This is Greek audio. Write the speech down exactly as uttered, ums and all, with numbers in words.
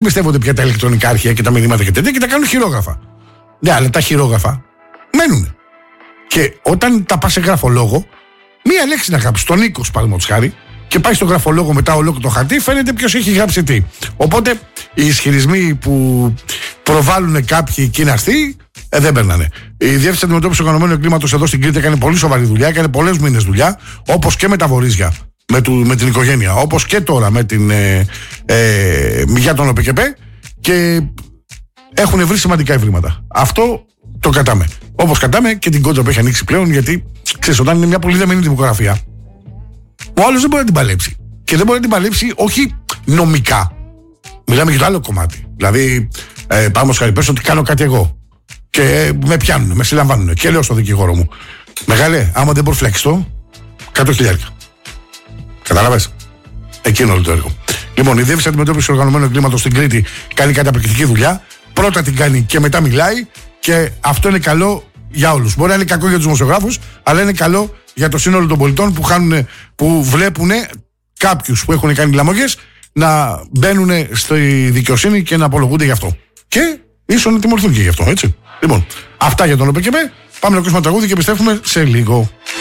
εμπιστεύονται πια τα ηλεκτρονικά αρχεία και τα μηνύματα και τέτοια και τα κάνουν χειρόγραφα. Ναι, αλλά τα χειρόγραφα μένουν. Και όταν τα πας σε γραφολόγο, μία λέξη να γράψει, τον είκοσι παραδείγματος χάρη, και πάει στο γραφολόγο μετά ολόκληρο το χαρτί, φαίνεται ποιος έχει γράψει τι. Οπότε οι ισχυρισμοί που προβάλλουν κάποιοι κοιναστοί ε, δεν περνάνε. Η Διεύθυνση Αντιμετώπισης Οργανωμένου Εγκλήματος εδώ στην Κρήτη έκανε πολύ σοβαρή δουλειά, έκανε πολλές μήνες δουλειά, όπως και με τα βορίζια, με, του, με την οικογένεια, όπως και τώρα με την, ε, ε, για τον ΟΠΚΠ, και έχουν βρει σημαντικά ευρήματα. Αυτό το κατάμε. Όπως κατάμε και την κόντρα που έχει ανοίξει πλέον, γιατί ξέρεις, όταν είναι μια πολύ δεμένη δημογραφία, ο άλλος δεν μπορεί να την παλέψει. Και δεν μπορεί να την παλέψει όχι νομικά. Μιλάμε για το άλλο κομμάτι. Δηλαδή, ε, πάμε ως χαριπές ότι κάνω κάτι εγώ. Και ε, με πιάνουν, με συλλαμβάνουν. Και λέω στον δικηγόρο μου, μεγάλε, άμα δεν προφυλακιστώ, εκατό χιλιάδες. Κατάλαβες. Εκείνο όλο το έργο. Λοιπόν, η Διεύθυνση Αντιμετώπισης Οργανωμένου Εγκλήματος στην Κρήτη κάνει καταπληκτική δουλειά. Πρώτα την κάνει και μετά μιλάει. Και αυτό είναι καλό για όλους. Μπορεί να είναι κακό για τους δημοσιογράφους, αλλά είναι καλό για το σύνολο των πολιτών που, χάνουν, που βλέπουν κάποιους που έχουν κάνει λαμόγες να μπαίνουν στη δικαιοσύνη και να απολογούνται γι' αυτό. Και ίσως να τιμωρηθούν και γι' αυτό, έτσι. Λοιπόν, αυτά για τον ΟΠΚΠ. Πάμε να ακούσουμε τραγούδι και επιστρέφουμε σε λίγο.